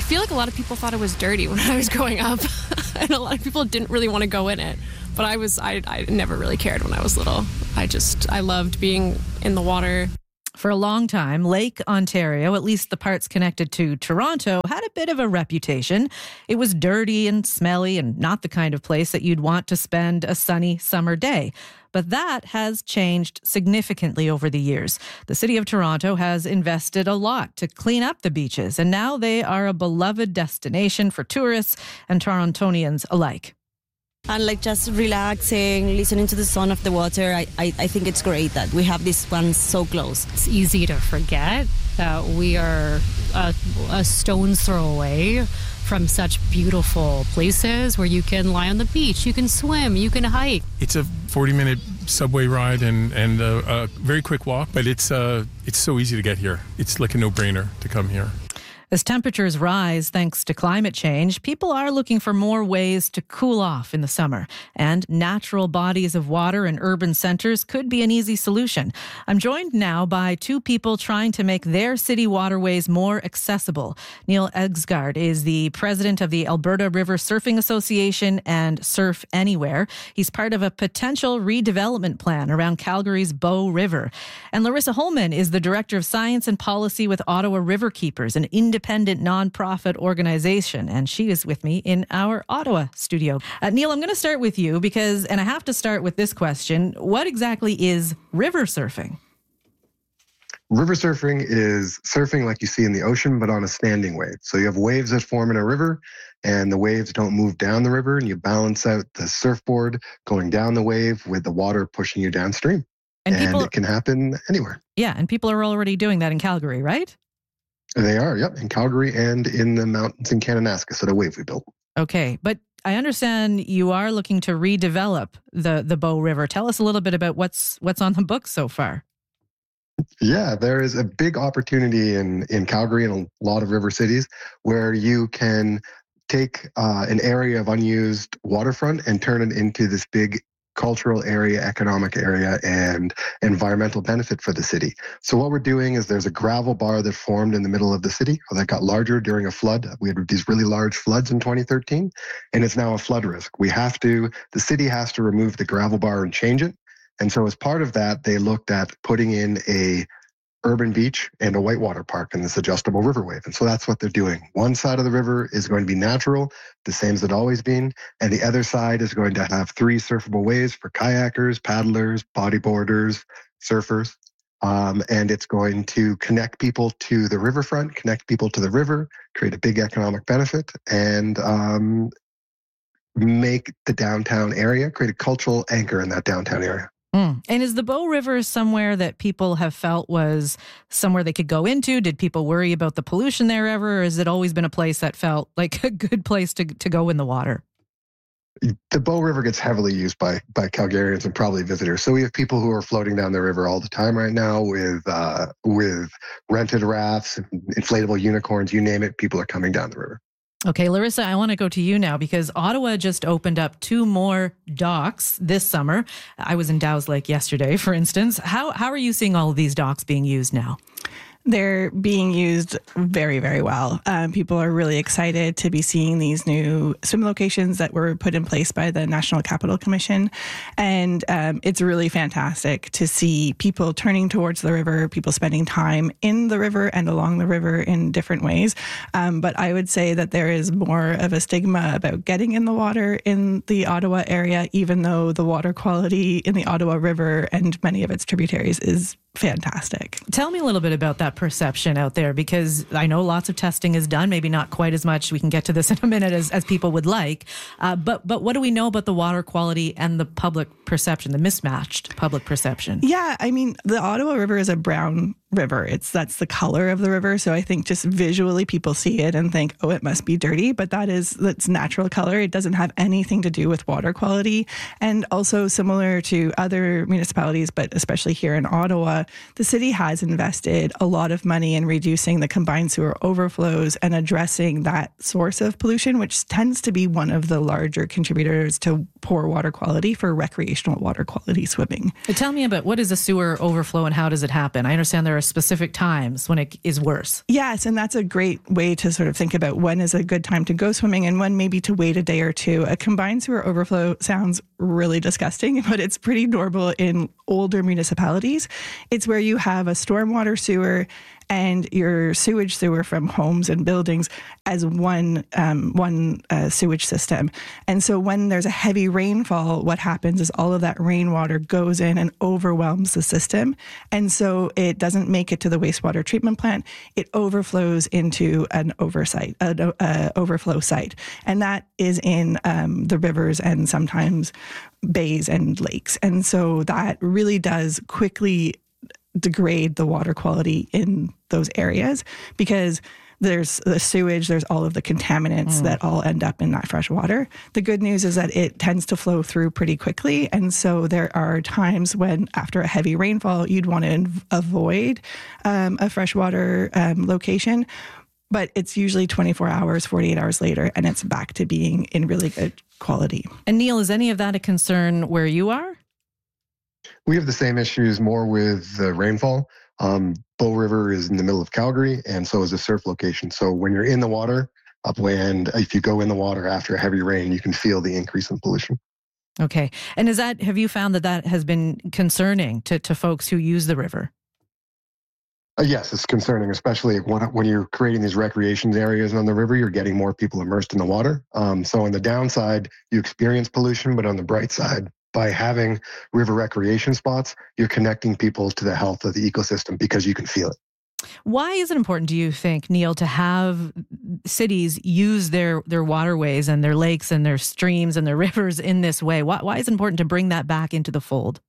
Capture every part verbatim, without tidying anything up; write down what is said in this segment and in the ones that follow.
feel like a lot of people thought it was dirty when I was growing up, and a lot of people didn't really want to go in it. But I was, I, I never really cared when I was little. I just, I loved being in the water. For a long time, Lake Ontario, at least the parts connected to Toronto, had a bit of a reputation. It was dirty and smelly and not the kind of place that you'd want to spend a sunny summer day. But that has changed significantly over the years. The city of Toronto has invested a lot to clean up the beaches, and now they are a beloved destination for tourists and Torontonians alike. And like just relaxing, listening to the sound of the water, I, I, I think it's great that we have this one so close. It's easy to forget that we are a, a stone's throw away from such beautiful places where you can lie on the beach, you can swim, you can hike. It's a forty-minute subway ride and, and a, a very quick walk, but it's uh, it's so easy to get here. It's like a no-brainer to come here. As temperatures rise thanks to climate change, people are looking for more ways to cool off in the summer. And natural bodies of water in urban centres could be an easy solution. I'm joined now by two people trying to make their city waterways more accessible. Neil Egsgaard is the president of the Alberta River Surfing Association and Surf Anywhere. He's part of a potential redevelopment plan around Calgary's Bow River. And Larissa Holman is the director of science and policy with Ottawa Riverkeepers, an independent independent nonprofit organization, and she is with me in our Ottawa studio. Uh, Neil, I'm going to start with you because, and I have to start with this question, what exactly is river surfing? River surfing is surfing like you see in the ocean, but on a standing wave. So you have waves that form in a river, and the waves don't move down the river, and you balance out the surfboard going down the wave with the water pushing you downstream. And, and people, it can happen anywhere. Yeah, and people are already doing that in Calgary, right? They are, yep, in Calgary and in the mountains in Kananaskis at a wave we built. Okay, but I understand you are looking to redevelop the, the Bow River. Tell us a little bit about what's what's on the books so far. Yeah, there is a big opportunity in, in Calgary and a lot of river cities where you can take uh, an area of unused waterfront and turn it into this big cultural area, economic area, and environmental benefit for the city. So what we're doing is there's a gravel bar that formed in the middle of the city that got larger during a flood. We had these really large floods in twenty thirteen, and it's now a flood risk. We have to, the city has to remove the gravel bar and change it. And so as part of that, they looked at putting in a urban beach and a whitewater park in this adjustable river wave. And so that's what they're doing. One side of the river is going to be natural, the same as it always been, and the other side is going to have three surfable waves for kayakers, paddlers, bodyboarders, surfers. Um, and it's going to connect people to the riverfront, connect people to the river, create a big economic benefit, and um, make the downtown area, create a cultural anchor in that downtown area. Mm. And is the Bow River somewhere that people have felt was somewhere they could go into? Did people worry about the pollution there ever? Or has it always been a place that felt like a good place to, to go in the water? The Bow River gets heavily used by by Calgarians and probably visitors. So we have people who are floating down the river all the time right now with uh, with rented rafts, inflatable unicorns, you name it, people are coming down the river. Okay, Larissa, I want to go to you now because Ottawa just opened up two more docks this summer. I was in Dow's Lake yesterday, for instance. How how are you seeing all of these docks being used now? They're being used very, very well. Um, people are really excited to be seeing these new swim locations that were put in place by the National Capital Commission. And um, it's really fantastic to see people turning towards the river, people spending time in the river and along the river in different ways. Um, but I would say that there is more of a stigma about getting in the water in the Ottawa area, even though the water quality in the Ottawa River and many of its tributaries is fantastic. Tell me a little bit about that perception out there, because I know lots of testing is done, maybe not quite as much, we can get to this in a minute, as, as people would like. Uh, but but what do we know about the water quality and the public perception, the mismatched public perception? Yeah, I mean, the Ottawa River is a brown river. It's that's the color of the river. So I think just visually people see it and think, oh, it must be dirty, but that is that's natural color. It doesn't have anything to do with water quality. And also similar to other municipalities, but especially here in Ottawa, the city has invested a lot of money in reducing the combined sewer overflows and addressing that source of pollution, which tends to be one of the larger contributors to poor water quality for recreational recreational water quality swimming. Tell me about what is a sewer overflow and how does it happen? I understand there are specific times when it is worse. Yes, and that's a great way to sort of think about when is a good time to go swimming and when maybe to wait a day or two. A combined sewer overflow sounds really disgusting, but it's pretty normal in older municipalities. It's where you have a stormwater sewer and your sewage sewer from homes and buildings as one um, one uh, sewage system. And so when there's a heavy rainfall, what happens is all of that rainwater goes in and overwhelms the system. And so it doesn't make it to the wastewater treatment plant. It overflows into an oversight, an uh, overflow site. And that is in um, the rivers and sometimes bays and lakes. And so that really does quickly degrade the water quality in those areas because there's the sewage, there's all of the contaminants mm. that all end up in that fresh water. The good news is that it tends to flow through pretty quickly. And so there are times when after a heavy rainfall, you'd want to avoid um, a freshwater um, location. But it's usually twenty-four hours, forty-eight hours later, and it's back to being in really good quality. And Neil, is any of that a concern where you are? We have the same issues more with the rainfall. Um, Bow River is in the middle of Calgary, and so is a surf location. So when you're in the water, upland, if you go in the water after a heavy rain, you can feel the increase in pollution. Okay. And is that, have you found that that has been concerning to, to folks who use the river? Uh, yes, it's concerning, especially when, when you're creating these recreation areas on the river, you're getting more people immersed in the water. Um, so on the downside, you experience pollution, but on the bright side, by having river recreation spots, you're connecting people to the health of the ecosystem because you can feel it. Why is it important, do you think, Neil, to have cities use their, their waterways and their lakes and their streams and their rivers in this way? Why, why is it important to bring that back into the fold?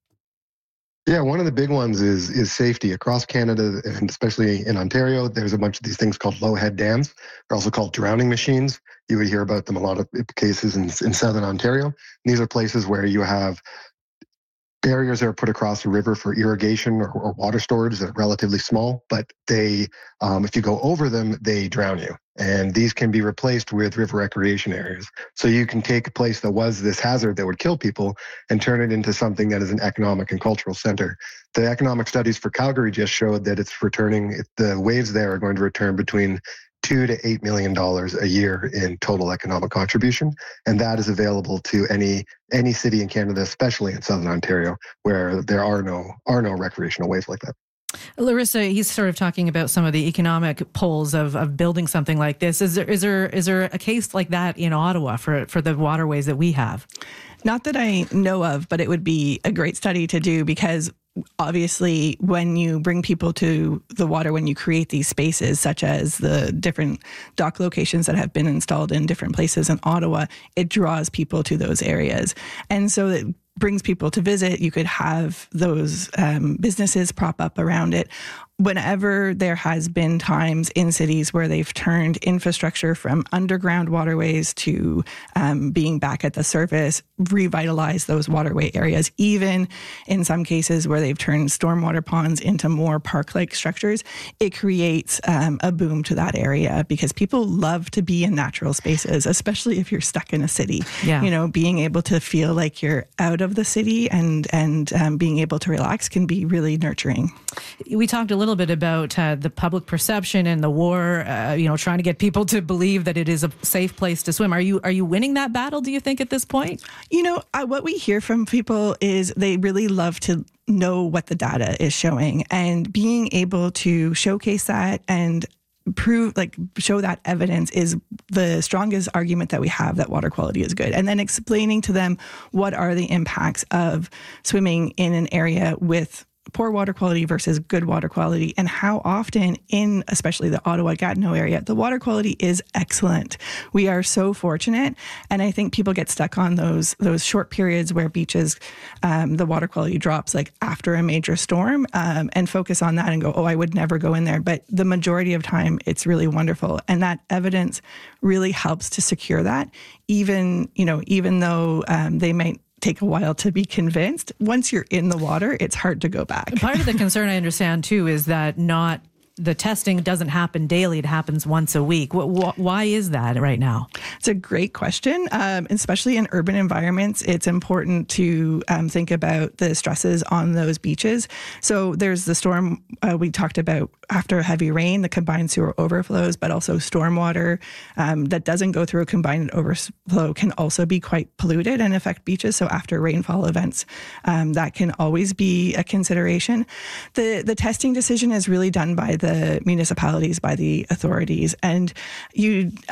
Yeah, one of the big ones is is safety. Across Canada, and especially in Ontario, there's a bunch of these things called low-head dams. They're also called drowning machines. You would hear about them a lot of cases in, in southern Ontario. And these are places where you have barriers that are put across the river for irrigation or, or water storage that are relatively small, but they, um, if you go over them, they drown you. And these can be replaced with river recreation areas. So you can take a place that was this hazard that would kill people and turn it into something that is an economic and cultural center. The economic studies for Calgary just showed that it's returning, the waves there are going to return between two to eight million dollars a year in total economic contribution, and that is available to any any city in Canada, especially in southern Ontario, where there are no are no recreational waves like that. Larissa, he's sort of talking about some of the economic pulls of, of building something like this. Is there is there is there a case like that in Ottawa for for the waterways that we have? Not that I know of, but it would be a great study to do because obviously when you bring people to the water, when you create these spaces, such as the different dock locations that have been installed in different places in Ottawa, it draws people to those areas. And so it brings people to visit. You could have those um, businesses prop up around it. Whenever there has been times in cities where they've turned infrastructure from underground waterways to um, being back at the surface, revitalize those waterway areas, even in some cases where they've turned stormwater ponds into more park-like structures, it creates um, a boom to that area because people love to be in natural spaces, especially if you're stuck in a city. Yeah. You know, being able to feel like you're out of the city and, and um, being able to relax can be really nurturing. We talked a little bit about uh, the public perception and the war, uh, you know, trying to get people to believe that it is a safe place to swim. Are you are you winning that battle, do you think, at this point? You know, uh, what we hear from people is they really love to know what the data is showing, and being able to showcase that and prove, like, show that evidence is the strongest argument that we have that water quality is good. And then explaining to them what are the impacts of swimming in an area with poor water quality versus good water quality, and how often in especially the Ottawa-Gatineau area, the water quality is excellent. We are so fortunate, and I think people get stuck on those those short periods where beaches, um, the water quality drops like after a major storm, um, and focus on that and go, oh, I would never go in there. But the majority of time, it's really wonderful, and that evidence really helps to secure that. Even you know, even though um, they might take a while to be convinced, once you're in the water, it's hard to go back. Part of the concern I understand too is that not the testing doesn't happen daily; it happens once a week. What, wh- why is that right now? It's a great question, um, especially in urban environments. It's important to um, think about the stresses on those beaches. So there's the storm uh, we talked about after heavy rain, the combined sewer overflows, but also stormwater um, that doesn't go through a combined overflow can also be quite polluted and affect beaches. So after rainfall events, um, that can always be a consideration. The the testing decision is really done by the municipalities, by the authorities, and you